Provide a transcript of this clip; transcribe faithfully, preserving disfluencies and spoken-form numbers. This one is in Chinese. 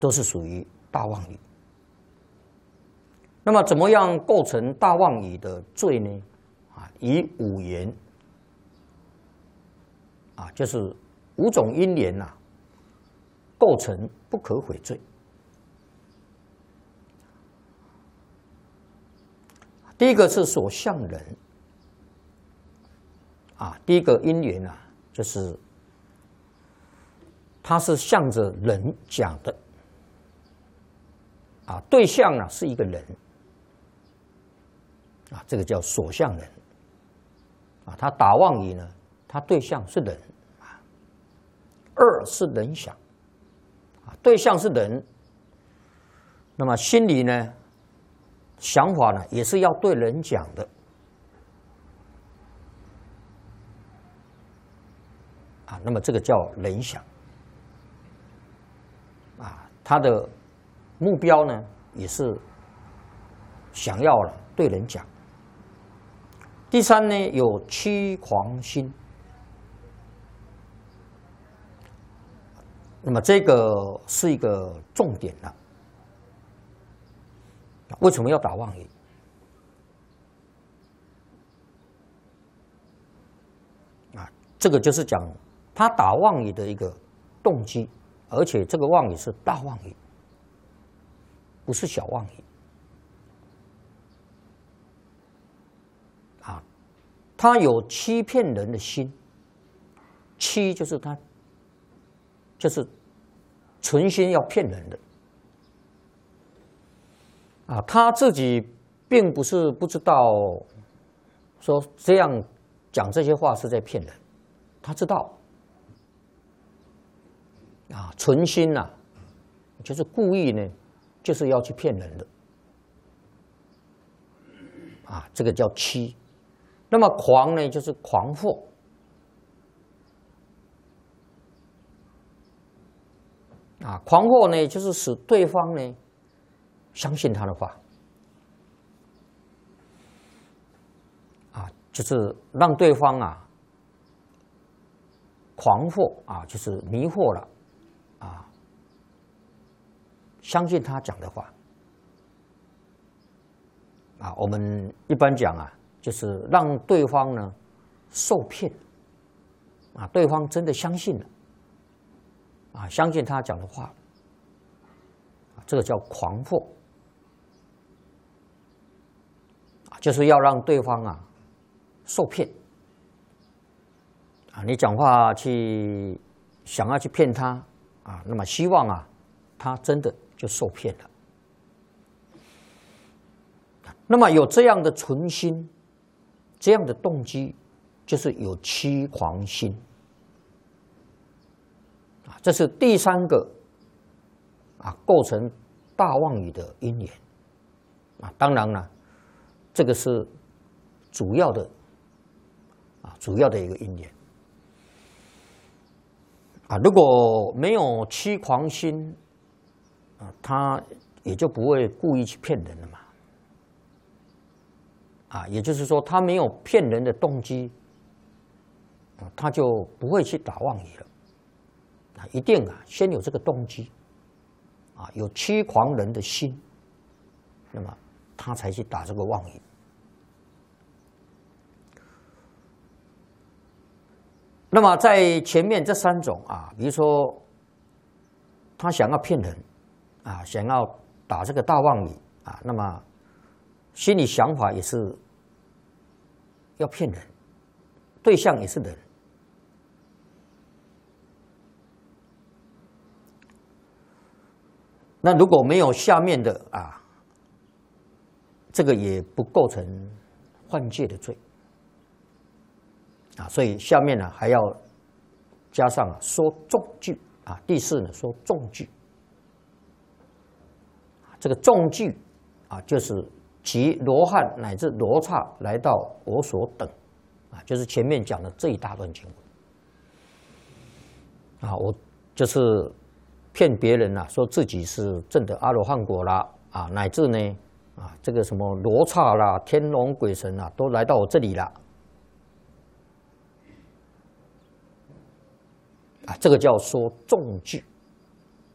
都是属于大妄语。那么，怎么样构成大妄语的罪呢？啊，以五缘啊，就是五种因缘呐、啊，构成不可悔罪。第一个是所向人啊，第一个因缘啊，就是它是向着人讲的啊，对象呢是一个人啊，这个叫所向人啊，他打妄语呢，他对象是人啊。二是人想啊，对象是人，那么心里呢？想法呢，也是要对人讲的啊。那么这个叫人想啊，他的目标呢，也是想要了对人讲。第三呢，有欺诳心，那么这个是一个重点了。为什么要打妄语？啊，这个就是讲他打妄语的一个动机，而且这个妄语是大妄语，不是小妄语。啊，他有欺骗人的心，欺就是他，就是存心要骗人的。啊，他自己并不是不知道，说这样讲这些话是在骗人，他知道，啊，存心呐、啊，就是故意呢，就是要去骗人的，啊，这个叫欺。那么诳呢，就是诳惑，啊，诳惑呢，就是使对方呢。相信他的话，啊，就是让对方啊诳惑啊，就是迷惑了，啊，相信他讲的话，啊，我们一般讲啊，就是让对方呢受骗，啊，对方真的相信了，啊，相信他讲的话，啊，这个叫诳惑。就是要让对方啊受骗啊，你讲话去想要去骗他啊，那么希望啊他真的就受骗了。那么有这样的存心，这样的动机，就是有欺诳心啊，这是第三个啊构成大妄语的因缘啊，当然了。这个是主要的啊，主要的一个因缘啊。如果没有欺诳心啊，他也就不会故意去骗人了嘛。啊，也就是说，他没有骗人的动机啊，他就不会去打妄语了。啊，一定啊，先有这个动机啊，有欺诳人的心，那么。他才去打这个妄语。那么在前面这三种啊，比如说他想要骗人啊，想要打这个大妄语啊，那么心里想法也是要骗人，对象也是人。那如果没有下面的啊。这个也不构成犯戒的罪啊，所以下面呢还要加上啊说重句啊，第四呢说重句，这个重句啊就是即罗汉乃至罗刹来到我所等啊，就是前面讲的这一大段经文啊，我就是骗别人啊，说自己是证得阿罗汉果啦啊，乃至呢。啊，这个什么罗刹啦、天龙鬼神啊，都来到我这里了。啊，这个叫说重句。